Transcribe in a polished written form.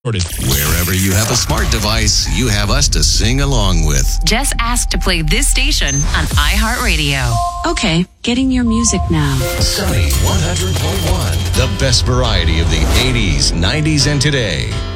Wherever you have a smart device, you have us to sing along with. Just ask to play this station on iHeartRadio. Okay, getting your music now. Sunny 100.1, the best variety of the 80s, 90s, and today.